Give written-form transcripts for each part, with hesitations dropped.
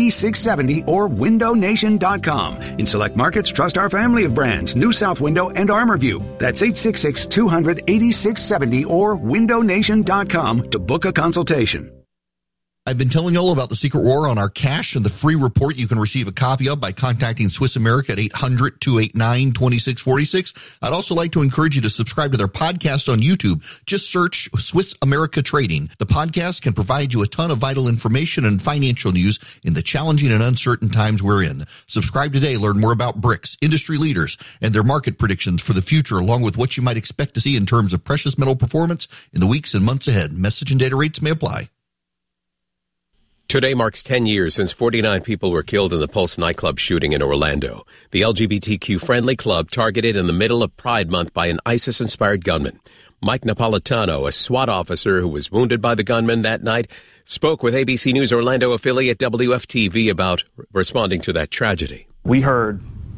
200-8670 or windownation.com. In select markets, trust our family of brands, New South Window and ArmorView. That's 866-200-8670 or windownation.com to book a consultation. I've been telling you all about the Secret War on our cash and the free report you can receive a copy of by contacting Swiss America at 800-289-2646. I'd also like to encourage you to subscribe to their podcast on YouTube. Just search Swiss America Trading. The podcast can provide you a ton of vital information and financial news in the challenging and uncertain times we're in. Subscribe today. Learn more about BRICS, industry leaders, and their market predictions for the future, along with what you might expect to see in terms of precious metal performance in the weeks and months ahead. Message and data rates may apply. Today marks 10 years since 49 people were killed in the Pulse nightclub shooting in Orlando. The LGBTQ-friendly club targeted in the middle of Pride Month by an ISIS-inspired gunman. Mike Napolitano, a SWAT officer who was wounded by the gunman that night, spoke with ABC News Orlando affiliate WFTV about responding to that tragedy. We heard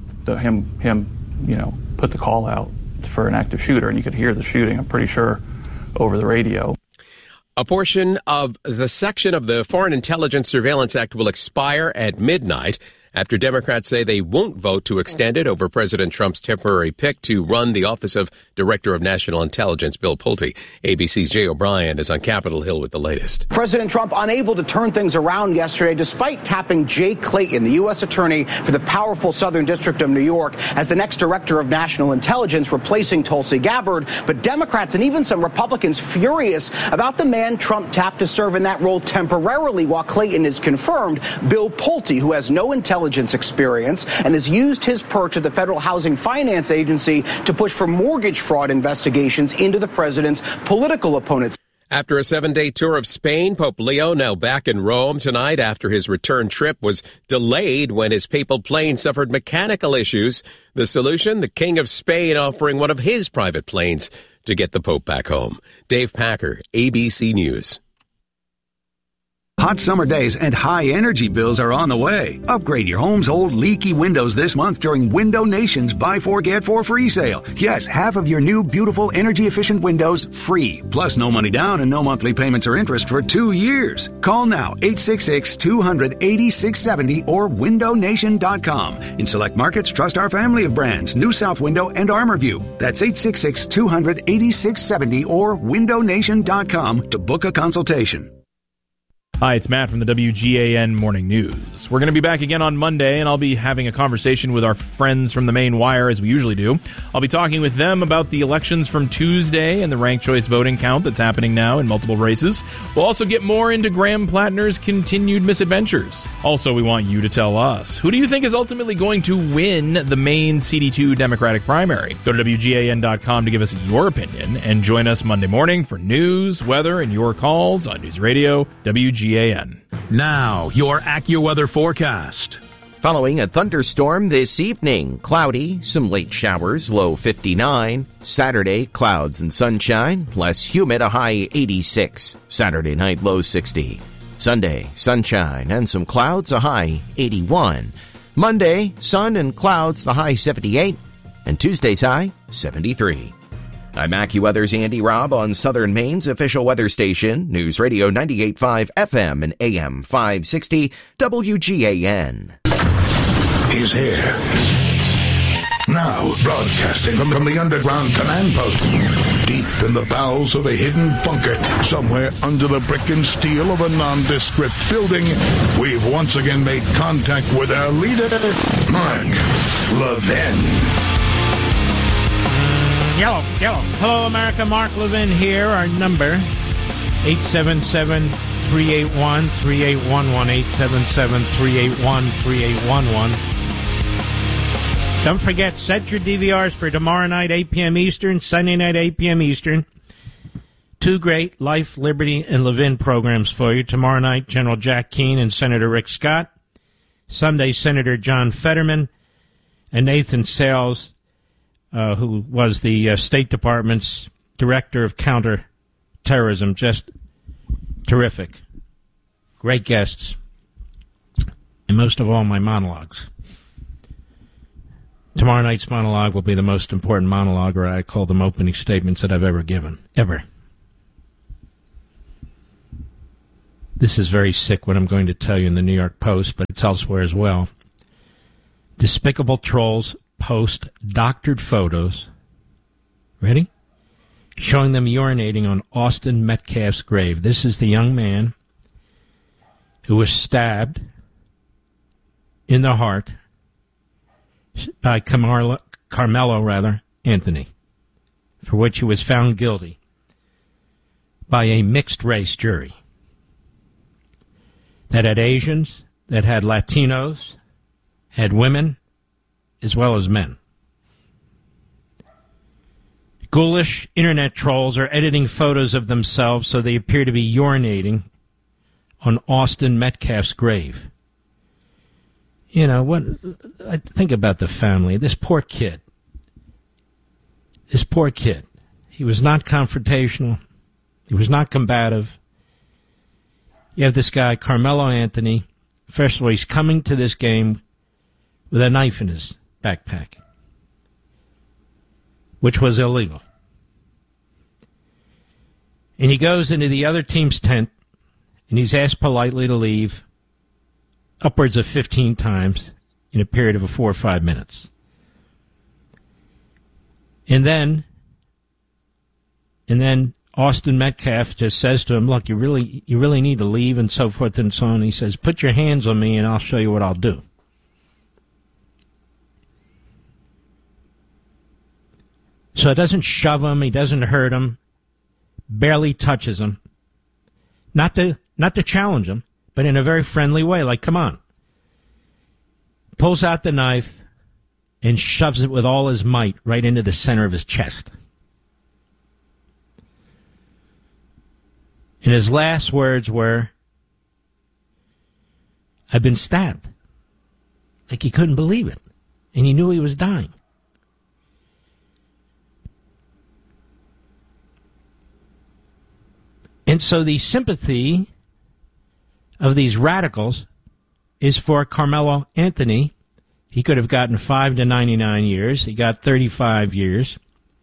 him put the call out for an active shooter, and you could hear the shooting, I'm pretty sure, over the radio. A portion of the section of the Foreign Intelligence Surveillance Act will expire at midnight after Democrats say they won't vote to extend it over President Trump's temporary pick to run the Office of Director of National Intelligence, Bill Pulte. ABC's Jay O'Brien is on Capitol Hill with the latest. President Trump unable to turn things around yesterday despite tapping Jay Clayton, the U.S. attorney for the powerful Southern District of New York, as the next Director of National Intelligence, replacing Tulsi Gabbard. But Democrats and even some Republicans furious about the man Trump tapped to serve in that role temporarily while Clayton is confirmed, Bill Pulte, who has no intelligence experience and has used his perch at the Federal Housing Finance Agency to push for mortgage fraud investigations into the president's political opponents. After a 7-day tour of Spain, Pope Leo now back in Rome tonight after his return trip was delayed when his papal plane suffered mechanical issues. The solution, the King of Spain offering one of his private planes to get the Pope back home. Dave Packer, ABC News. Hot summer days and high energy bills are on the way. Upgrade your home's old leaky windows this month during Window Nation's Buy 4 Get 4 free sale. Yes, half of your new beautiful energy efficient windows free. Plus no money down and no monthly payments or interest for 2 years. Call now 866-200-8670 or windownation.com. In select markets, trust our family of brands, New South Window and ArmorView. That's 866-200-8670 or windownation.com to book a consultation. Hi, it's Matt from the WGAN Morning News. We're going to be back again on Monday, and I'll be having a conversation with our friends from the Maine Wire, as we usually do. I'll be talking with them about the elections from Tuesday and the ranked choice voting count that's happening now in multiple races. We'll also get more into Graham Plattner's continued misadventures. Also, we want you to tell us, who do you think is ultimately going to win the Maine CD2 Democratic primary? Go to WGAN.com to give us your opinion, and join us Monday morning for news, weather, and your calls on News Radio WGAN. Now, your AccuWeather forecast. Following a thunderstorm this evening, cloudy, some late showers, low 59. Saturday, clouds and sunshine, less humid, a high 86. Saturday night, low 60. Sunday, sunshine and some clouds, a high 81. Monday, sun and clouds, the high 78. And Tuesday's high, 73. I'm AccuWeather's Andy Robb on Southern Maine's official weather station, News Radio 98.5 FM and AM 560 WGAN. He's here. Now, broadcasting from the underground command post, deep in the bowels of a hidden bunker, somewhere under the brick and steel of a nondescript building, we've once again made contact with our leader, Mark Levin. Yellow. Hello, America. Mark Levin here. Our number, 877-381-3811, 877-381-3811. Don't forget, set your DVRs for tomorrow night, 8 p.m. Eastern, Sunday night, 8 p.m. Eastern. Two great Life, Liberty, and Levin programs for you. Tomorrow night, General Jack Keane and Senator Rick Scott. Sunday, Senator John Fetterman and Nathan Sales, who was the State Department's Director of Counterterrorism. Just terrific. Great guests. And most of all, my monologues. Tomorrow night's monologue will be the most important monologue, or I call them opening statements that I've ever given. Ever. This is very sick, what I'm going to tell you in the New York Post, but it's elsewhere as well. Despicable trolls post doctored photos. Ready? Showing them urinating on Austin Metcalf's grave. This is the young man who was stabbed in the heart by Carmelo Anthony, for which he was found guilty by a mixed-race jury that had Asians, that had Latinos, had women, as well as men. Ghoulish internet trolls are editing photos of themselves so they appear to be urinating on Austin Metcalf's grave. You know, what? I think about the family. This poor kid. He was not confrontational. He was not combative. You have this guy, Carmelo Anthony. First of all, he's coming to this game with a knife in his backpack, which was illegal. And he goes into the other team's tent, and he's asked politely to leave upwards of 15 times in a period of 4 or 5 minutes. And then Austin Metcalf just says to him, look, you really need to leave, and so forth and so on. He says, put your hands on me and I'll show you what I'll do. So it doesn't shove him, he doesn't hurt him, barely touches him. Not to challenge him, but in a very friendly way, like, come on. Pulls out the knife and shoves it with all his might right into the center of his chest. And his last words were, I've been stabbed. Like he couldn't believe it. And he knew he was dying. And so the sympathy of these radicals is for Carmelo Anthony. He could have gotten 5 to 99 years. He got 35 years,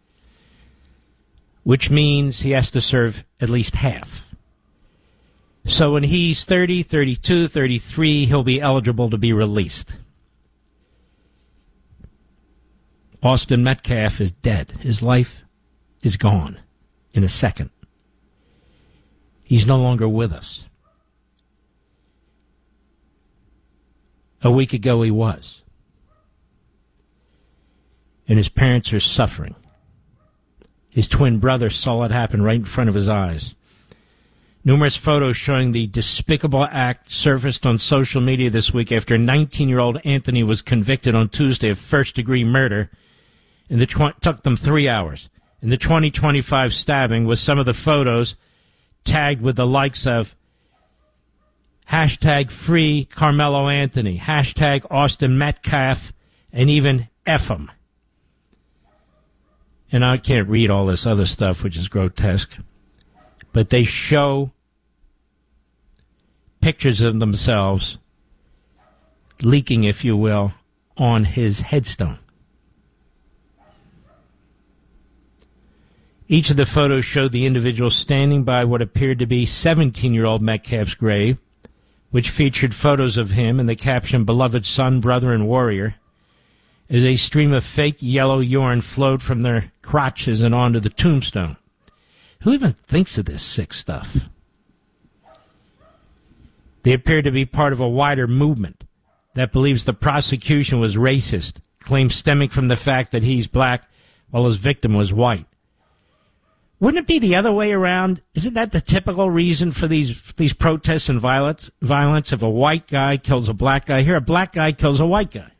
which means he has to serve at least half. So when he's 30, 32, 33, he'll be eligible to be released. Austin Metcalf is dead. His life is gone in a second. He's no longer with us. A week ago he was. And his parents are suffering. His twin brother saw it happen right in front of his eyes. Numerous photos showing the despicable act surfaced on social media this week after 19-year-old Anthony was convicted on Tuesday of first-degree murder. And took them 3 hours. In the 2025 stabbing, with some of the photos tagged with the likes of hashtag free Carmelo Anthony, hashtag Austin Metcalf, and even F-em. And I can't read all this other stuff, which is grotesque. But they show pictures of themselves leaking, if you will, on his headstone. Each of the photos showed the individual standing by what appeared to be 17-year-old Metcalf's grave, which featured photos of him and the caption, beloved son, brother, and warrior, as a stream of fake yellow urine flowed from their crotches and onto the tombstone. Who even thinks of this sick stuff? They appear to be part of a wider movement that believes the prosecution was racist, claims stemming from the fact that he's black while his victim was white. Wouldn't it be the other way around? Isn't that the typical reason for these protests and violence? If a white guy kills a black guy, here a black guy kills a white guy.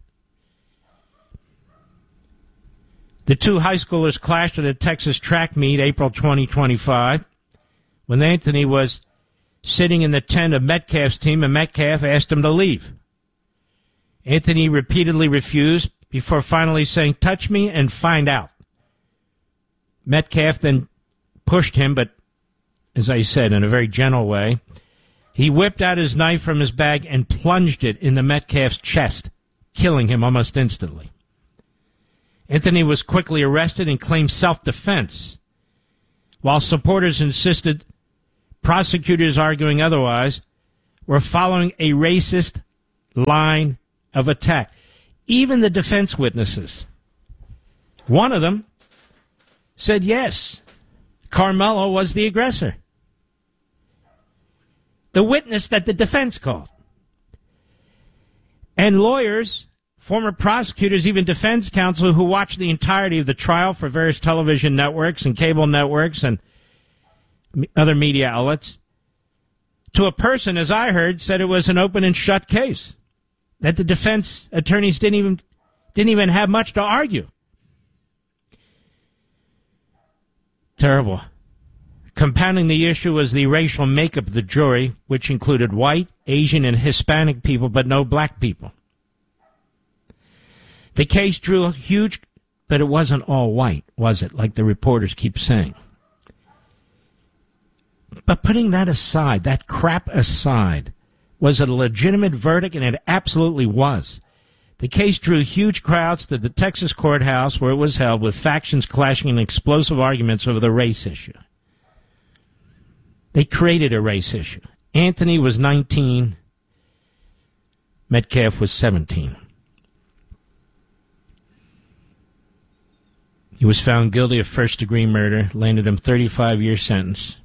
The two high schoolers clashed at a Texas track meet April 2025 when Anthony was sitting in the tent of Metcalf's team and Metcalf asked him to leave. Anthony repeatedly refused before finally saying, touch me and find out. Metcalf then pushed him, but as I said, in a very gentle way. He whipped out his knife from his bag and plunged it in the Metcalf's chest, killing him almost instantly. Anthony was quickly arrested and claimed self-defense. While supporters insisted, prosecutors arguing otherwise, were following a racist line of attack. Even the defense witnesses. One of them said yes, Carmelo was the aggressor. The witness that the defense called. And lawyers, former prosecutors, even defense counsel who watched the entirety of the trial for various television networks and cable networks and other media outlets, to a person, as I heard, said it was an open and shut case, that the defense attorneys didn't even have much to argue. Terrible. Compounding the issue was the racial makeup of the jury, which included white, Asian, and Hispanic people, but no black people. The case drew huge, but it wasn't all white, was it, like the reporters keep saying? But putting that aside, that crap aside, was it a legitimate verdict? And it absolutely was. The case drew huge crowds to the Texas courthouse where it was held, with factions clashing in explosive arguments over the race issue. They created a race issue. Anthony was 19. Metcalf was 17. He was found guilty of first-degree murder, landed him 35-year sentence.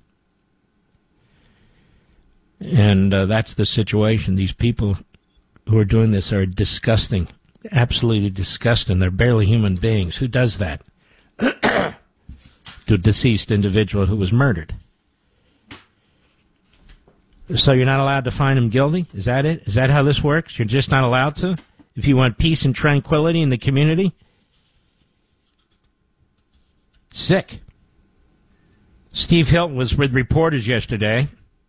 And that's the situation. These people who are doing this are disgusting, absolutely disgusting. They're barely human beings. Who does that? To a deceased individual who was murdered. So you're not allowed to find him guilty? Is that it? Is that how this works? You're just not allowed to? If you want peace and tranquility in the community? Sick. Steve Hilton was with reporters yesterday.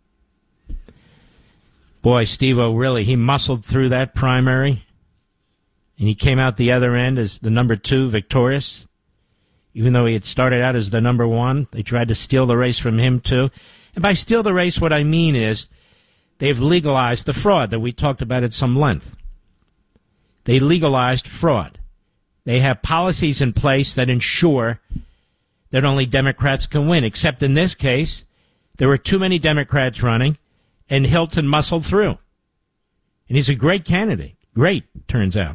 Boy, Steve-O, really, he muscled through that primary, and he came out the other end as the number 2, victorious. Even though he had started out as the number 1, they tried to steal the race from him, too. And by steal the race, what I mean is they've legalized the fraud that we talked about at some length. They legalized fraud. They have policies in place that ensure that only Democrats can win, except in this case, there were too many Democrats running, and Hilton muscled through. And he's a great candidate. Great, turns out.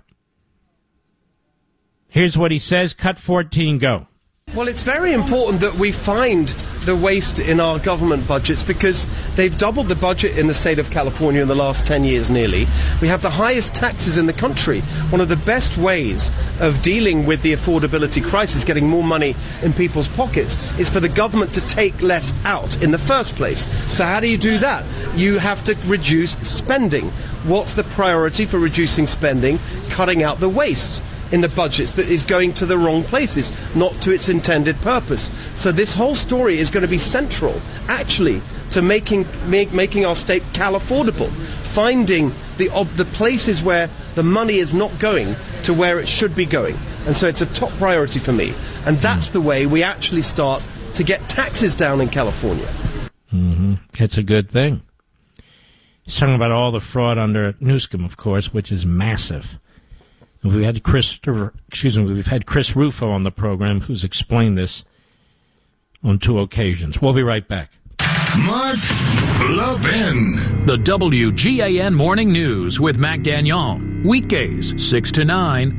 Here's what he says. Cut 14, go. Well, it's very important that we find the waste in our government budgets, because they've doubled the budget in the state of California in the last 10 years nearly. We have the highest taxes in the country. One of the best ways of dealing with the affordability crisis, getting more money in people's pockets, is for the government to take less out in the first place. So how do you do that? You have to reduce spending. What's the priority for reducing spending? Cutting out the waste in the budget that is going to the wrong places, not to its intended purpose. So this whole story is going to be central, actually, to making our state Cal-affordable, finding the places where the money is not going to where it should be going. And so it's a top priority for me. And that's the way we actually start to get taxes down in California. Mm-hmm. It's a good thing. He's talking about all the fraud under Newsom, of course, which is massive. We've had Chris Rufo on the program, who's explained this on 2 occasions. We'll be right back. Mark Levin. The WGAN Morning News with Mac Dagnon. Weekdays, 6 to 9.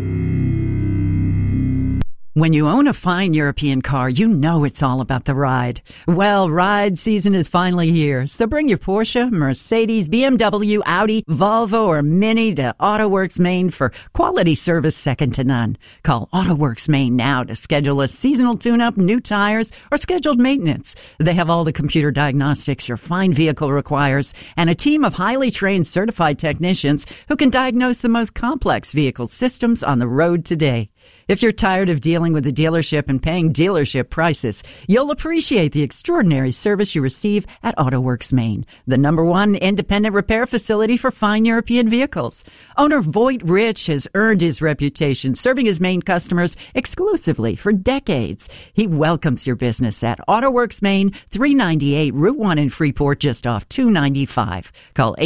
When you own a fine European car, you know it's all about the ride. Well, ride season is finally here. So bring your Porsche, Mercedes, BMW, Audi, Volvo, or Mini to AutoWorks Maine for quality service second to none. Call AutoWorks Maine now to schedule a seasonal tune-up, new tires, or scheduled maintenance. They have all the computer diagnostics your fine vehicle requires and a team of highly trained certified technicians who can diagnose the most complex vehicle systems on the road today. If you're tired of dealing with the dealership and paying dealership prices, you'll appreciate the extraordinary service you receive at AutoWorks Maine, the #1 independent repair facility for fine European vehicles. Owner Voight Rich has earned his reputation serving his Maine customers exclusively for decades. He welcomes your business at AutoWorks Maine, 398 Route 1 in Freeport, just off 295. Call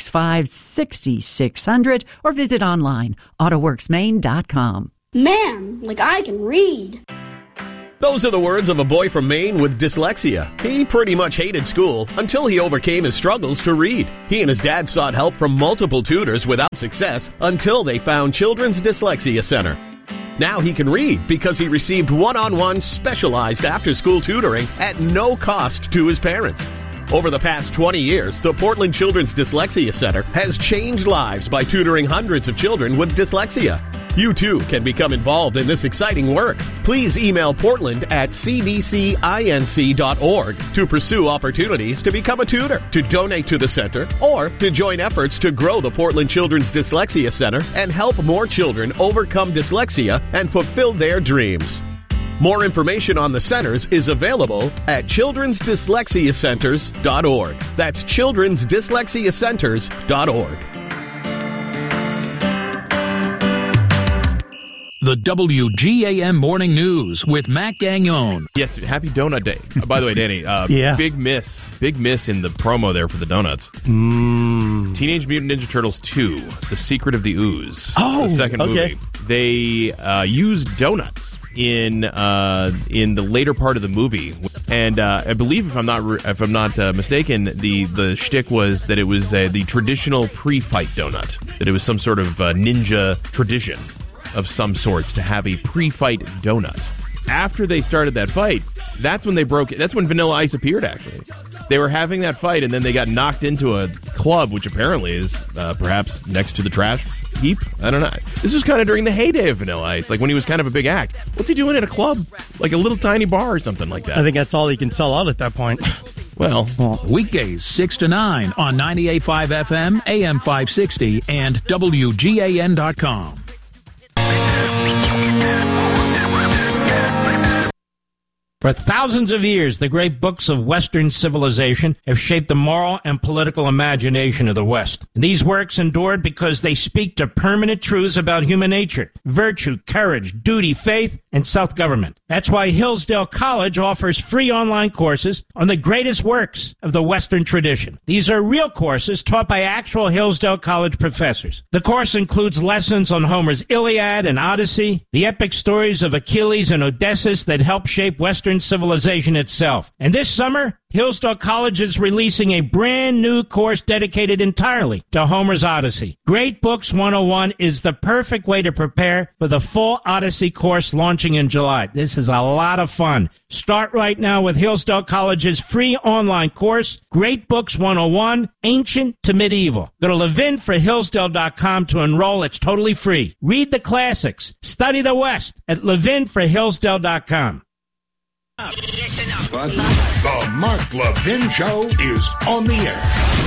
865-6600 or visit online, autoworksmaine.com. Man, like I can read. Those are the words of a boy from Maine with dyslexia. He pretty much hated school until he overcame his struggles to read. He and his dad sought help from multiple tutors without success until they found Children's Dyslexia Center. Now he can read because he received one-on-one specialized after-school tutoring at no cost to his parents. Over the past 20 years, the Portland Children's Dyslexia Center has changed lives by tutoring hundreds of children with dyslexia. You too can become involved in this exciting work. Please email portland@cdcinc.org to pursue opportunities to become a tutor, to donate to the center, or to join efforts to grow the Portland Children's Dyslexia Center and help more children overcome dyslexia and fulfill their dreams. More information on the centers is available at childrensdyslexiacenters.org. That's childrensdyslexiacenters.org. The WGAM Morning News with Matt Gagnon. Yes, happy Donut Day. By the way, Danny, big miss in the promo there for the donuts. Teenage Mutant Ninja Turtles 2, The Secret of the Ooze. Oh, the second movie. They used donuts in the later part of the movie, and I believe, if I'm not mistaken, the shtick was that it was the traditional pre-fight donut. That it was some sort of ninja tradition of some sorts to have a pre-fight donut. After they started that fight, that's when Vanilla Ice appeared, actually. They were having that fight, and then they got knocked into a club, which apparently is perhaps next to the trash heap. I don't know. This was kind of during the heyday of Vanilla Ice, like when he was kind of a big act. What's he doing at a club? Like a little tiny bar or something like that. I think that's all he can sell out at that point. Well, weekdays 6 to 9 on 98.5 FM, AM 560, and WGAN.com. For thousands of years, the great books of Western civilization have shaped the moral and political imagination of the West. These works endured because they speak to permanent truths about human nature, virtue, courage, duty, faith, and self-government. That's why Hillsdale College offers free online courses on the greatest works of the Western tradition. These are real courses taught by actual Hillsdale College professors. The course includes lessons on Homer's Iliad and Odyssey, the epic stories of Achilles and Odysseus that help shape Western civilization itself. And this summer, Hillsdale College is releasing a brand new course dedicated entirely to Homer's Odyssey. Great Books 101 is the perfect way to prepare for the full Odyssey course launching in July. This is a lot of fun. Start right now with Hillsdale College's free online course, Great Books 101, Ancient to Medieval. Go to levinforhillsdale.com to enroll. It's totally free. Read the classics. Study the West at levinforhillsdale.com. The Mark Levin Show is on the air.